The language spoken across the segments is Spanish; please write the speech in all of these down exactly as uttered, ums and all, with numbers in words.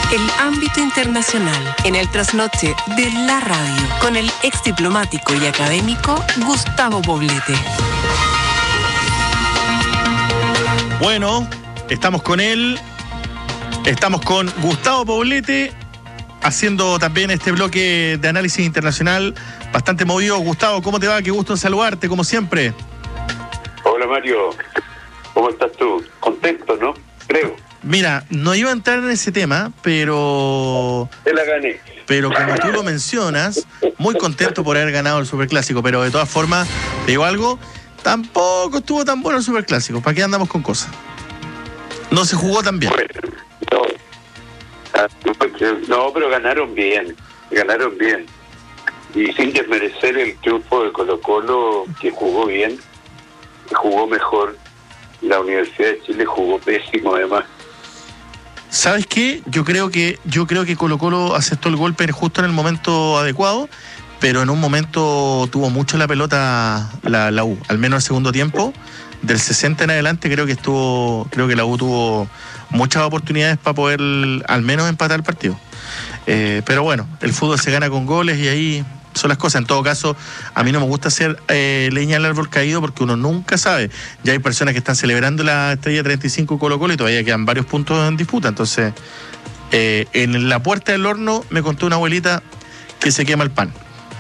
El ámbito internacional en el trasnoche de la radio con el ex diplomático y académico Gustavo Poblete. Bueno, estamos con él, estamos con Gustavo Poblete, haciendo también este bloque de análisis internacional bastante movido. Gustavo, ¿cómo te va? Qué gusto en saludarte, como siempre. Hola Mario, ¿cómo estás tú? Contento, ¿no? Creo. Mira, no iba a entrar en ese tema, pero... Te la gané. Pero como tú lo mencionas, muy contento por haber ganado el Superclásico, pero de todas formas, te digo algo, tampoco estuvo tan bueno el Superclásico. ¿Para qué andamos con cosas? No se jugó tan bien. Bueno, no, no, pero ganaron bien, ganaron bien. Y sin desmerecer el triunfo de Colo-Colo, que jugó bien, jugó mejor. La Universidad de Chile jugó pésimo además. ¿Sabes qué? Yo creo que yo creo que Colo-Colo aceptó el golpe justo en el momento adecuado, pero en un momento tuvo mucho la pelota la, la U, al menos el segundo tiempo. Del sesenta en adelante creo que estuvo, creo que la U tuvo muchas oportunidades para poder al menos empatar el partido. Eh, pero bueno, el fútbol se gana con goles y ahí son las cosas. En todo caso, a mí no me gusta hacer eh, leña al árbol caído porque uno nunca sabe. Ya hay personas que están celebrando la estrella treinta y cinco Colo-Colo y todavía quedan varios puntos en disputa. Entonces, eh, en la puerta del horno me contó una abuelita que se quema el pan.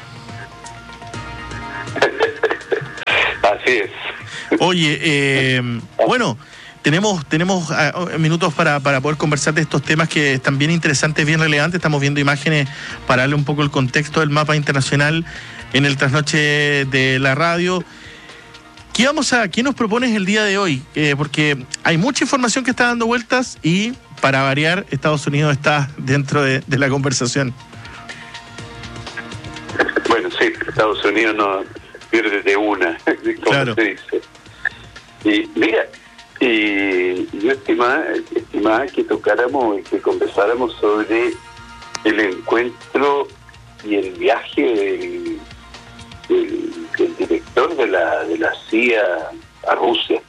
Así es. Oye, eh, bueno, tenemos tenemos uh, minutos para, para poder conversar de estos temas que están bien interesantes, bien relevantes. Estamos viendo imágenes para darle un poco el contexto del mapa internacional en el trasnoche de la radio. ¿Qué vamos a, qué nos propones el día de hoy? Eh, porque hay mucha información que está dando vueltas y, para variar, Estados Unidos está dentro de, de la conversación. Bueno, sí, Estados Unidos no pierde de una, como claro. se dice. Y mira, y yo estimaba, estimaba que tocáramos y que conversáramos sobre el encuentro y el viaje del, del, del director de la de la C I A a Rusia,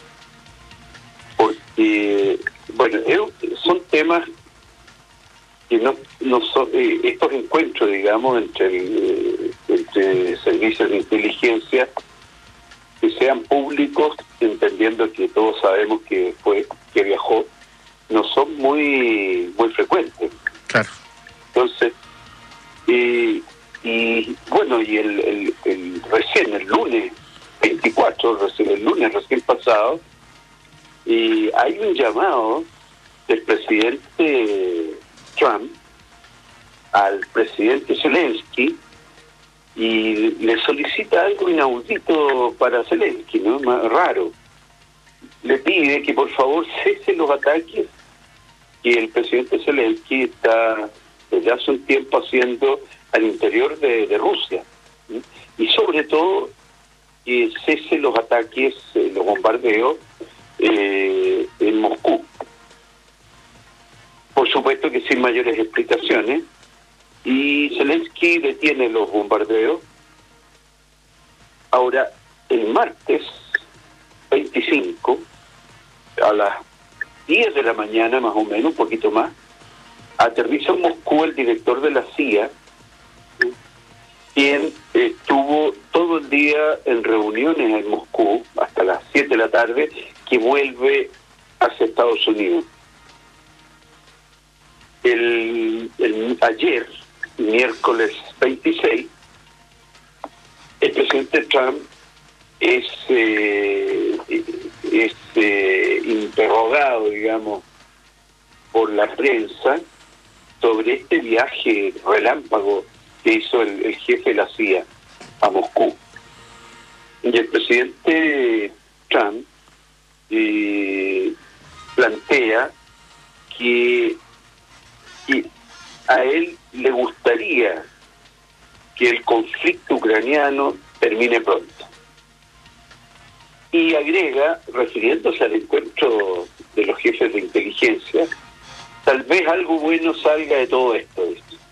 porque bueno, son temas que no no son eh, estos encuentros, digamos, entre el, entre servicios de inteligencia que sean públicos, entendiendo que todos sabemos que fue que viajó, no son muy muy frecuentes. Claro. Entonces, y, y bueno, y el, el, el recién, el lunes veinticuatro, recién, el lunes recién pasado, y hay un llamado del presidente Trump al presidente Zelensky, y le solicita algo inaudito para Zelensky, ¿no? Más raro. Le pide que por favor cese los ataques que el presidente Zelensky está desde hace un tiempo haciendo al interior de, de Rusia, ¿sí? Y sobre todo que cese los ataques, eh, los bombardeos eh, en Moscú. Por supuesto que sin mayores explicaciones. Y Zelensky detiene los bombardeos. Ahora, el martes veinticinco, a las diez de la mañana más o menos, un poquito más, aterriza en Moscú el director de la C I A, quien estuvo todo el día en reuniones en Moscú hasta las siete de la tarde, que vuelve hacia Estados Unidos. El, el ayer, miércoles veintiséis, el presidente Trump es, eh, es eh, interrogado, digamos, por la prensa sobre este viaje relámpago que hizo el, el jefe de la C I A a Moscú. Y el presidente Trump eh, plantea que, que a él le gustaría que el conflicto ucraniano termine pronto. Y agrega, refiriéndose al encuentro de los jefes de inteligencia, tal vez algo bueno salga de todo esto.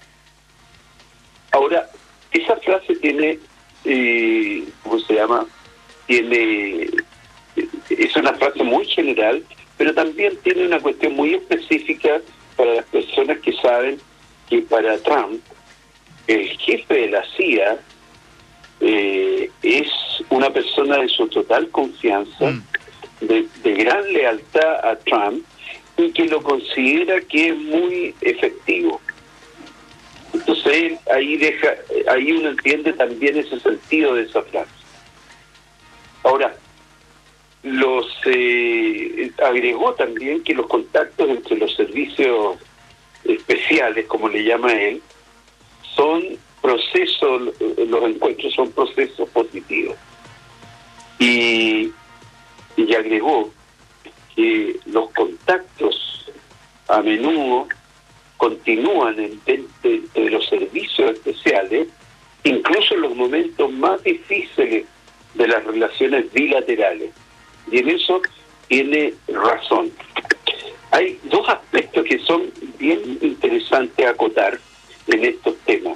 Ahora, esa frase tiene, eh, ¿cómo se llama? Tiene, es una frase muy general, pero también tiene una cuestión muy específica para las personas que saben que para Trump, el jefe de la C I A eh, es una persona de su total confianza, mm. de, de gran lealtad a Trump, y que lo considera que es muy efectivo. Entonces ahí deja, ahí uno entiende también ese sentido de esa frase. Ahora, los eh, agregó también que los contactos entre los servicios especiales, como le llama él, son procesos, los encuentros son procesos positivos. Y, y agregó que los contactos a menudo continúan en, de, de, de los servicios especiales, incluso en los momentos más difíciles de las relaciones bilaterales. Y en eso tiene razón. Hay dos aspectos que son bien interesantes a acotar en estos temas.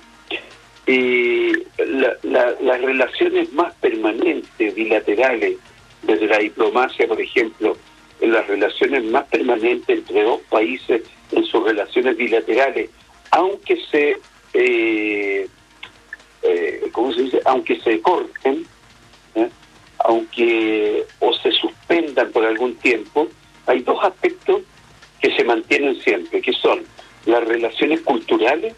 Eh, la, la, las relaciones más permanentes bilaterales desde la diplomacia, por ejemplo, en las relaciones más permanentes entre dos países en sus relaciones bilaterales, aunque se eh, eh, ¿cómo se dice? aunque se corten, ¿eh? aunque o se suspendan por algún tiempo, hay dos aspectos que se mantienen siempre, que son las relaciones culturales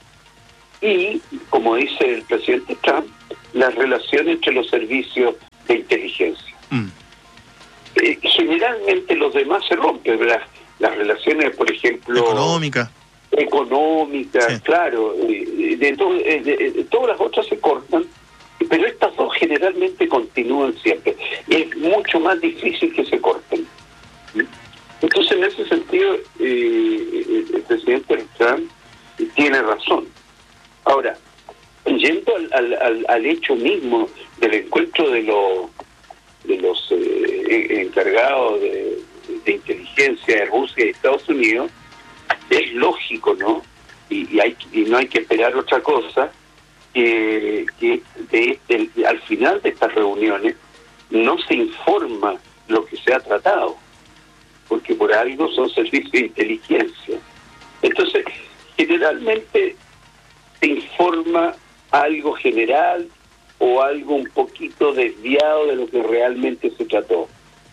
y, como dice el presidente Trump, las relaciones entre los servicios de inteligencia. Mm. Eh, generalmente los demás se rompen, ¿verdad? Las relaciones, por ejemplo... Económicas. Económicas, sí. Claro. Eh, de, to, eh, de, de todas las otras se cortan, pero estas dos generalmente continúan siempre. Es mucho más difícil que se corten. Entonces, en ese sentido, eh, el presidente Trump tiene razón. Ahora, yendo al, al, al, al hecho mismo del encuentro de los de los eh, encargados de, de inteligencia de Rusia y Estados Unidos, es lógico, ¿no? Y, y, hay, y no hay que esperar otra cosa, que, que de, de, al final de estas reuniones no se informa lo que se ha tratado, porque por algo son servicios de inteligencia. Entonces, generalmente se informa algo general o algo un poquito desviado de lo que realmente se trató.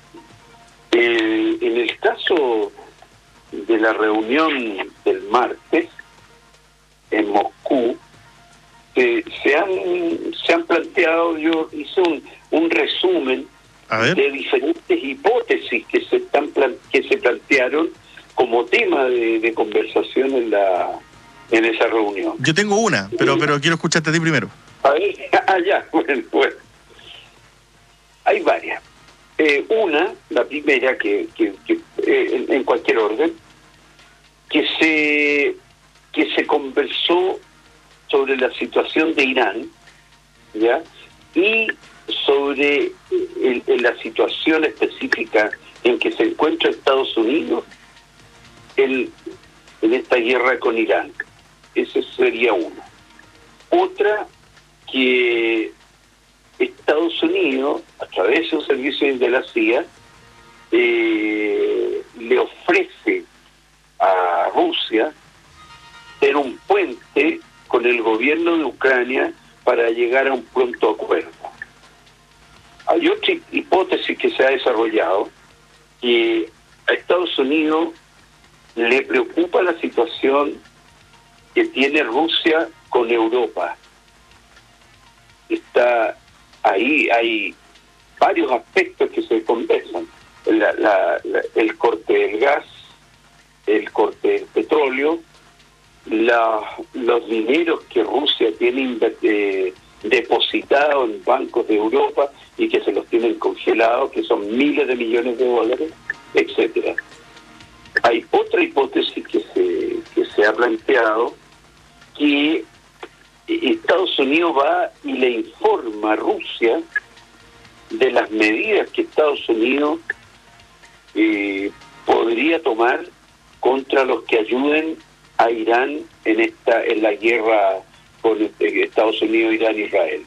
Eh, en el caso de la reunión del martes en Moscú, eh, se han se han planteado, yo hice un, un resumen de diferentes hipótesis que se están plan, que se plantearon como tema de, de conversación en la en esa reunión. Yo tengo una, pero pero quiero escucharte a ti primero. A ver, ah, ya, bueno, bueno. Hay varias. Eh, una, la primera, que, que, que eh, en, en cualquier orden, que se que se conversó sobre la situación de Irán, ¿ya? Y sobre el, el, la situación específica en que se encuentra Estados Unidos en, en esta guerra con Irán. Esa sería una. Otra, que Estados Unidos, a través de un servicio de la C I A, eh, le ofrece a Rusia ser un puente con el gobierno de Ucrania para llegar a un pronto acuerdo. Hay otra hipótesis que se ha desarrollado, que a Estados Unidos le preocupa la situación que tiene Rusia con Europa. Está ahí, hay varios aspectos que se conversan. La, la, la, el corte del gas, el corte del petróleo, la, los dineros que Rusia tiene eh, depositados en bancos de Europa y que se los tienen congelados, que son miles de millones de dólares, etcétera. Hay otra hipótesis que se, que se ha planteado, que Estados Unidos va y le informa a Rusia de las medidas que Estados Unidos eh, podría tomar contra los que ayuden a Irán en esta en la guerra con Estados Unidos, Irán e Israel.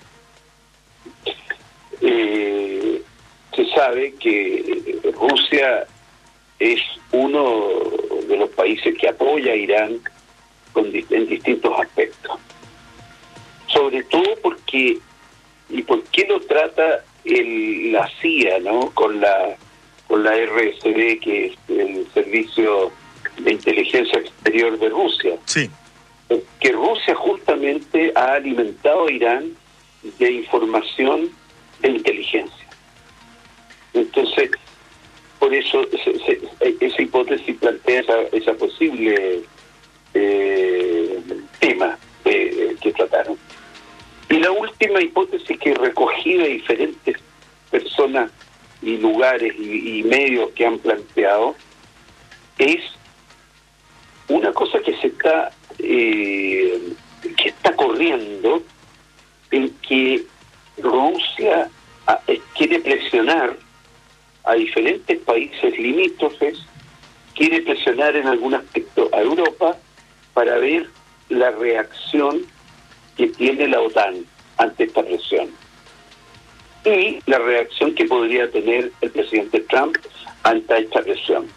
Eh, se sabe que Rusia es uno de los países que apoya a Irán con, en distintos aspectos. Sobre todo porque, ¿y por qué lo trata el, la C I A, ¿no? con la con la R S D, que es el Servicio de Inteligencia Exterior de Rusia? Sí. Que Rusia justamente ha alimentado a Irán de información de inteligencia. Entonces, por eso se, se, esa hipótesis plantea esa, esa posible eh, tema eh, que trataron. Y la última hipótesis que recogí de diferentes personas y lugares y, y medios que han planteado es una cosa que se está eh, que está corriendo, en que Rusia a, quiere presionar a diferentes países limítrofes, quiere presionar en algún aspecto a Europa para ver la reacción que tiene la OTAN ante esta presión y la reacción que podría tener el presidente Trump ante esta presión.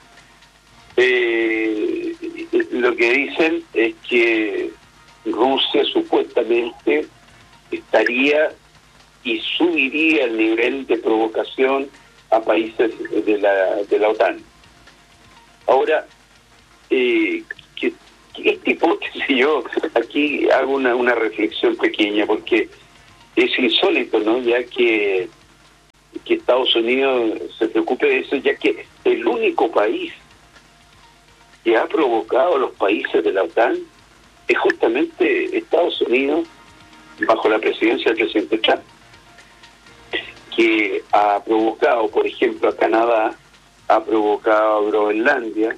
Eh, lo que dicen es que Rusia supuestamente estaría y subiría el nivel de provocación a países de la de la OTAN. Ahora, eh, que, que esta hipótesis, yo aquí hago una, una reflexión pequeña, porque es insólito, ¿no? Ya que, que Estados Unidos se preocupe de eso, ya que el único país que ha provocado a los países de la OTAN es justamente Estados Unidos, bajo la presidencia del presidente Trump, que ha provocado, por ejemplo, a Canadá, ha provocado a Groenlandia,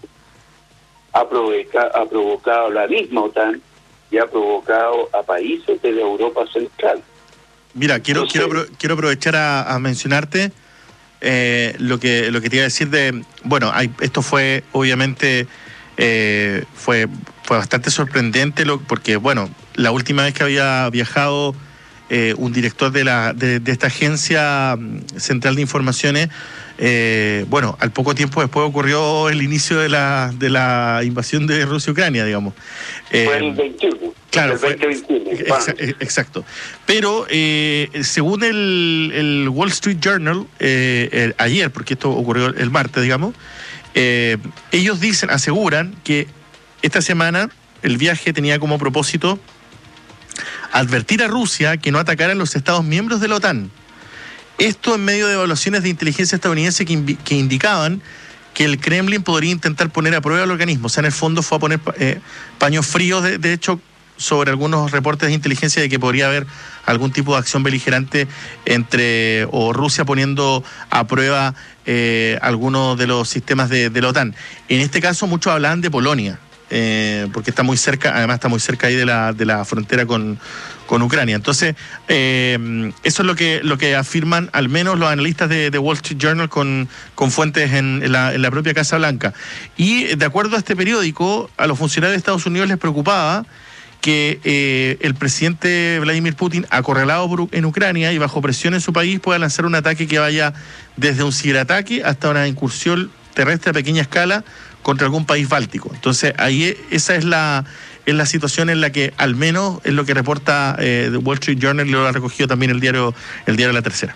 ha provocado, ha provocado a la misma OTAN y ha provocado a países de la Europa Central. Mira, quiero Entonces, quiero quiero aprovechar a, a mencionarte eh, lo que lo que te iba a decir de, bueno, hay, esto fue obviamente eh, fue fue bastante sorprendente, lo, porque bueno, la última vez que había viajado eh, un director de la de, de esta agencia central de informaciones, eh, bueno, al poco tiempo después ocurrió el inicio de la de la invasión de Rusia a Ucrania, digamos. Eh, fue el veintiuno. Claro, el fue, veinte veintiuno. Exa, exacto. Pero eh, según el, el Wall Street Journal, eh, el, ayer, porque esto ocurrió el martes, digamos, eh, ellos dicen, aseguran que esta semana el viaje tenía como propósito advertir a Rusia que no atacaran los Estados miembros de la OTAN. Esto en medio de evaluaciones de inteligencia estadounidense que, que indicaban que el Kremlin podría intentar poner a prueba el organismo. O sea, en el fondo fue a poner eh, paños fríos, de, de hecho, sobre algunos reportes de inteligencia de que podría haber algún tipo de acción beligerante entre, o Rusia poniendo a prueba eh, algunos de los sistemas de, de la OTAN. En este caso muchos hablaban de Polonia, eh, porque está muy cerca, además está muy cerca ahí de la, de la frontera con, con Ucrania. Entonces, eh, eso es lo que, lo que afirman al menos los analistas de, de Wall Street Journal con, con fuentes en, en, la, en la propia Casa Blanca. Y de acuerdo a este periódico, a los funcionarios de Estados Unidos les preocupaba que eh, el presidente Vladimir Putin, acorralado por, en Ucrania y bajo presión en su país, pueda lanzar un ataque que vaya desde un ciberataque hasta una incursión terrestre a pequeña escala contra algún país báltico. Entonces, ahí esa es la es la situación en la que, al menos, es lo que reporta eh, The Wall Street Journal, y lo ha recogido también el diario el diario La Tercera.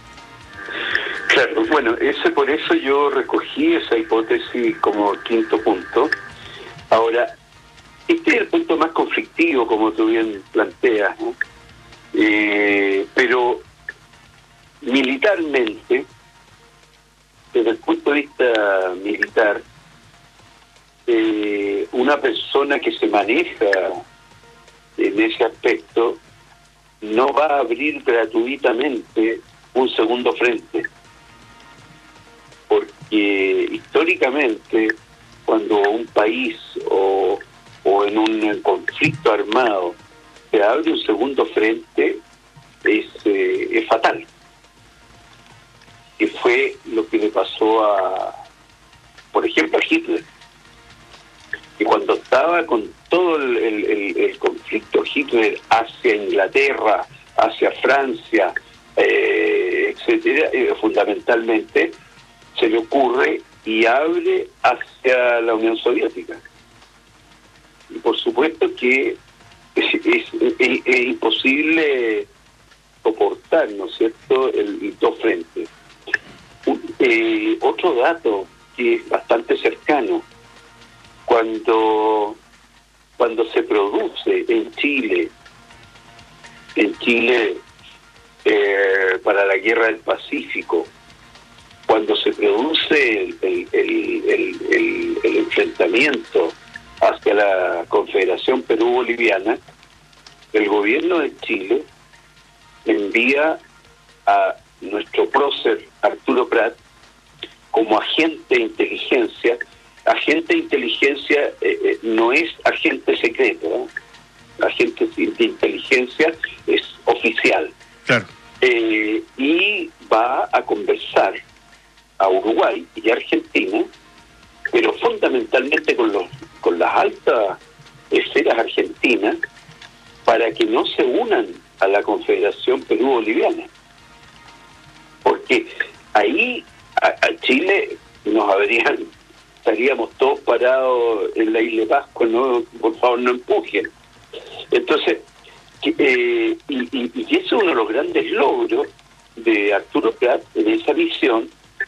Claro, bueno, ese por eso yo recogí esa hipótesis como quinto punto. Ahora, este es el punto más conflictivo, como tú bien planteas, ¿no? Eh, pero militarmente, desde el punto de vista militar, eh, una persona que se maneja en ese aspecto no va a abrir gratuitamente un segundo frente, porque históricamente cuando un país o o en un conflicto armado se abre un segundo frente, es, eh, es fatal. Que fue lo que le pasó a, por ejemplo, a Hitler. Que cuando estaba con todo el, el, el conflicto Hitler hacia Inglaterra, hacia Francia, eh, etcétera, eh, fundamentalmente se le ocurre y abre hacia la Unión Soviética. Y por supuesto que es, es, es, es imposible soportar, ¿no es cierto?, el, el dos frentes. Eh, otro dato que es bastante cercano, cuando cuando se produce en Chile, en Chile eh, para la Guerra del Pacífico, cuando se produce el, el, el, el, el, el enfrentamiento hacia la Confederación Perú-Boliviana, el gobierno de Chile envía a nuestro prócer Arturo Prat como agente de inteligencia. Agente de inteligencia eh, eh, no es agente secreto, ¿eh? Agente de inteligencia es oficial. Claro. Eh, y va a conversar a Uruguay y Argentina, pero fundamentalmente con los con las altas esferas argentinas, para que no se unan a la Confederación Perú-Boliviana. Porque ahí a, a Chile nos habrían, estaríamos todos parados en la isla de Pascua, no, por favor no empujen. Entonces, eh, y, y, y ese es uno de los grandes logros de Arturo Prat en esa misión,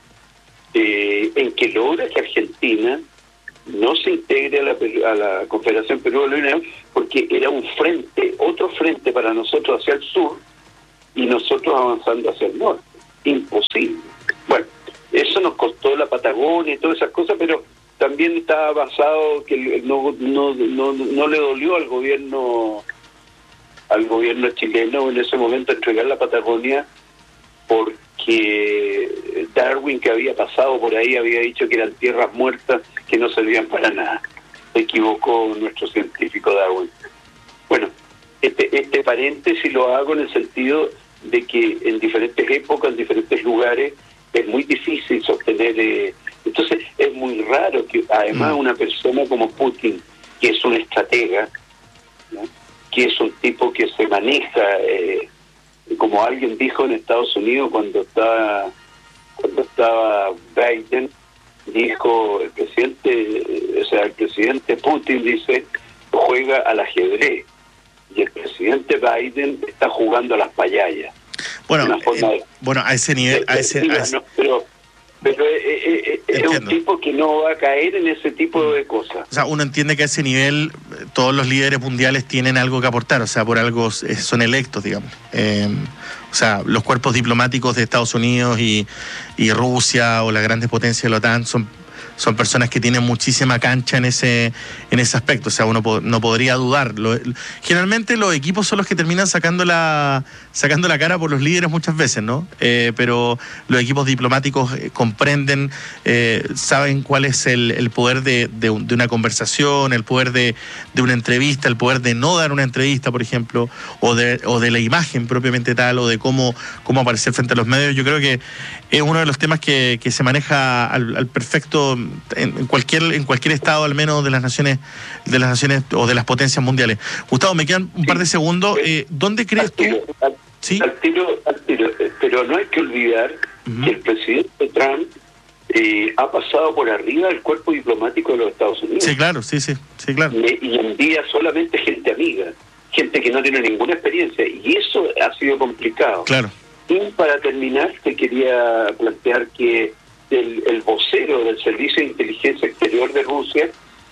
eh, en que logra que Argentina no se integre a la, a la Confederación Perú-Boliviana, porque era un frente, otro frente para nosotros hacia el sur y nosotros avanzando hacia el norte. Imposible. Bueno, eso nos costó la Patagonia y todas esas cosas, pero también estaba basado que no, no, no, no le dolió al gobierno al gobierno chileno en ese momento entregar la Patagonia, porque Darwin, que había pasado por ahí, había dicho que eran tierras muertas que no servían para nada. Se equivocó nuestro científico Darwin. Bueno, este, este paréntesis lo hago en el sentido de que en diferentes épocas, en diferentes lugares, es muy difícil sostener. Eh, entonces, es muy raro que, además, una persona como Putin, que es un estratega, ¿no?, que es un tipo que se maneja, eh, como alguien dijo en Estados Unidos cuando estaba, cuando estaba Biden, dijo el presidente, o sea, el presidente Putin dice, juega al ajedrez, y el presidente Biden está jugando a las payayas. Bueno, eh, de, bueno, a ese nivel, a ese, a ese... No, pero, pero eh, eh, es un tipo que no va a caer en ese tipo de cosas. O sea, uno entiende que a ese nivel todos los líderes mundiales tienen algo que aportar, o sea, por algo son electos, digamos. Eh, o sea, los cuerpos diplomáticos de Estados Unidos y, y Rusia o las grandes potencias de la OTAN son son personas que tienen muchísima cancha en ese en ese aspecto, o sea, uno po- no podría dudar. Lo, generalmente los equipos son los que terminan sacando la sacando la cara por los líderes muchas veces, ¿no? Eh, pero los equipos diplomáticos eh, comprenden, eh, saben cuál es el, el poder de, de, un, de una conversación, el poder de, de una entrevista, el poder de no dar una entrevista, por ejemplo, o de, o de la imagen propiamente tal, o de cómo, cómo aparecer frente a los medios. Yo creo que es uno de los temas que, que se maneja al, al perfecto en, en cualquier en cualquier estado, al menos de las naciones de las naciones o de las potencias mundiales. Gustavo, me quedan un sí. par de segundos. Eh, ¿Dónde crees al tiro, tú? Al, ¿Sí? al tiro, al tiro. Pero no hay que olvidar uh-huh. que el presidente Trump eh, ha pasado por arriba del cuerpo diplomático de los Estados Unidos. Sí, claro, sí, sí, sí, claro. Y, y envía solamente gente amiga, gente que no tiene ninguna experiencia, y eso ha sido complicado. Claro. Y para terminar, te quería plantear que el, el vocero del Servicio de Inteligencia Exterior de Rusia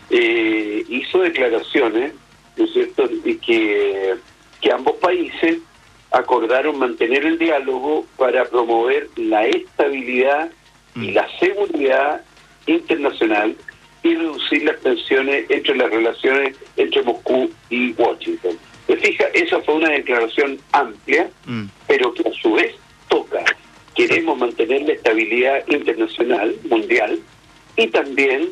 eh, hizo declaraciones, ¿no es cierto?, de que, que ambos países acordaron mantener el diálogo para promover la estabilidad mm. y la seguridad internacional y reducir las tensiones entre las relaciones entre Moscú y Washington. Se fija, esa fue una declaración amplia, mm. pero que a su vez toca. Queremos mantener la estabilidad internacional, mundial, y también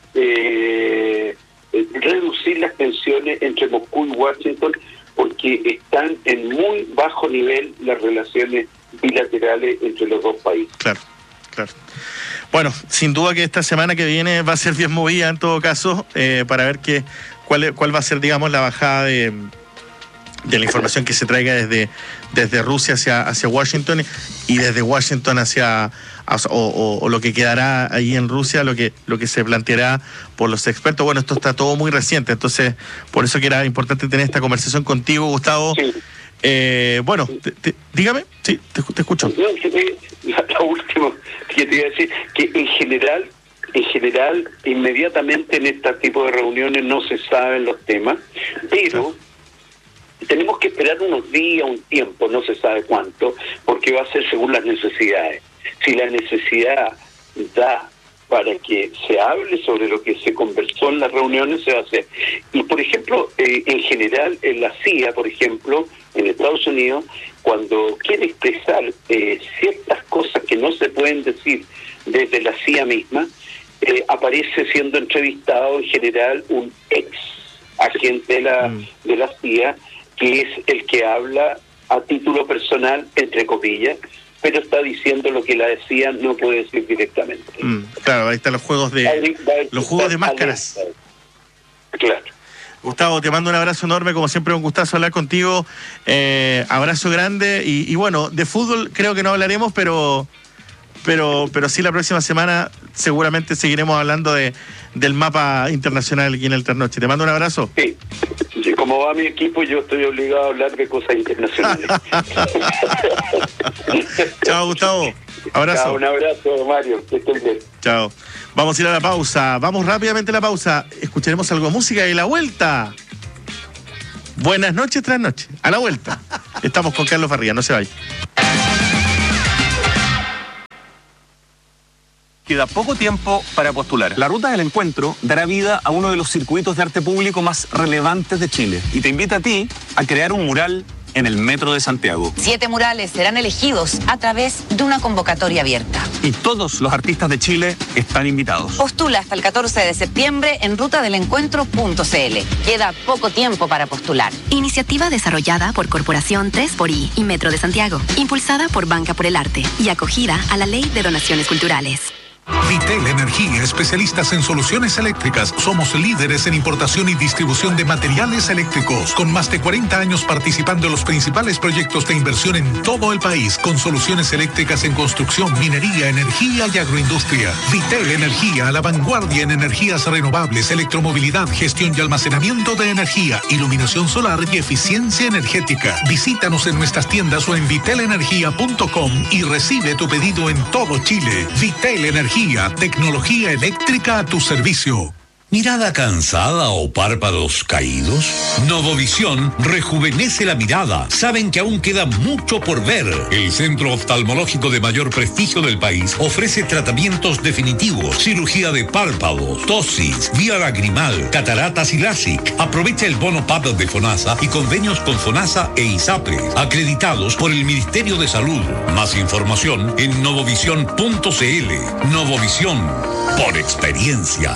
eh, reducir las tensiones entre Moscú y Washington, porque están en muy bajo nivel las relaciones bilaterales entre los dos países. Claro, claro. Bueno, sin duda que esta semana que viene va a ser bien movida en todo caso, eh, para ver qué, cuál, cuál va a ser, digamos, la bajada de... de la información que se traiga desde, desde Rusia hacia, hacia Washington y desde Washington hacia, hacia o, o, o lo que quedará ahí en Rusia, lo que, lo que se planteará por los expertos. Bueno, esto está todo muy reciente, entonces por eso que era importante tener esta conversación contigo, Gustavo. Sí. Eh, bueno, te, te, dígame, sí, te, te escucho. No, la, la última que te iba a decir, que en general, en general, inmediatamente en este tipo de reuniones no se saben los temas, pero tenemos que esperar unos días, un tiempo, no se sabe cuánto, porque va a ser según las necesidades. Si la necesidad da para que se hable sobre lo que se conversó en las reuniones, se va a hacer. Y, por ejemplo, eh, en general, en la C I A, por ejemplo, en Estados Unidos, cuando quiere expresar eh, ciertas cosas que no se pueden decir desde la C I A misma, eh, aparece siendo entrevistado en general un ex agente de la, mm. de la C I A, que es el que habla a título personal, entre comillas, pero está diciendo lo que la C I A no puede decir directamente. Mm, claro, ahí están los juegos de los juegos de máscaras. Claro. Gustavo, te mando un abrazo enorme, como siempre un gustazo hablar contigo, eh, abrazo grande y, y bueno, de fútbol creo que no hablaremos, pero pero pero sí la próxima semana seguramente seguiremos hablando de del mapa internacional aquí en el Trasnoche. Te mando un abrazo. Sí. Sí, como va mi equipo, yo estoy obligado a hablar de cosas internacionales. Chao, Gustavo. Abrazo. Chao, un abrazo, Mario. Que estés bien. Chao. Vamos a ir a la pausa. Vamos rápidamente a la pausa. Escucharemos algo de música y la vuelta. Buenas noches, Trasnoche. A la vuelta. Estamos con Carlos Farría. No se vaya. Queda poco tiempo para postular. La Ruta del Encuentro dará vida a uno de los circuitos de arte público más relevantes de Chile y te invita a ti a crear un mural en el Metro de Santiago. Siete murales serán elegidos a través de una convocatoria abierta. Y todos los artistas de Chile están invitados. Postula hasta el catorce de septiembre en ruta del encuentro punto c l. Queda poco tiempo para postular. Iniciativa desarrollada por Corporación tres por I y Metro de Santiago, impulsada por Banca por el Arte y acogida a la Ley de Donaciones Culturales. Vitel Energía, especialistas en soluciones eléctricas. Somos líderes en importación y distribución de materiales eléctricos, con más de cuarenta años participando en los principales proyectos de inversión en todo el país, con soluciones eléctricas en construcción, minería, energía y agroindustria. Vitel Energía, a la vanguardia en energías renovables, electromovilidad, gestión y almacenamiento de energía, iluminación solar y eficiencia energética. Visítanos en nuestras tiendas o en vitel energía punto com y recibe tu pedido en todo Chile. Vitel Energía. Tecnología eléctrica a tu servicio. ¿Mirada cansada o párpados caídos? Novovisión rejuvenece la mirada. Saben que aún queda mucho por ver. El centro oftalmológico de mayor prestigio del país ofrece tratamientos definitivos, cirugía de párpados, tosis, vía lagrimal, cataratas y LASIK. Aprovecha el bono P A D de FONASA y convenios con FONASA e ISAPRE, acreditados por el Ministerio de Salud. Más información en novovisión punto c l. Novovisión, por experiencia.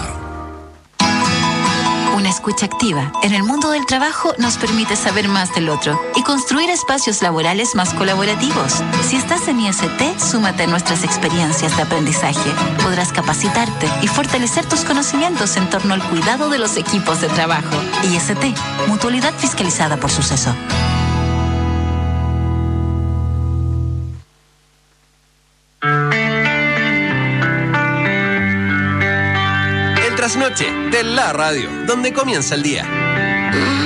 Una escucha activa en el mundo del trabajo nos permite saber más del otro y construir espacios laborales más colaborativos. Si estás en I S T, súmate a nuestras experiencias de aprendizaje. Podrás capacitarte y fortalecer tus conocimientos en torno al cuidado de los equipos de trabajo. I S T, mutualidad fiscalizada por Suceso. Trasnoche de la radio, donde comienza el día.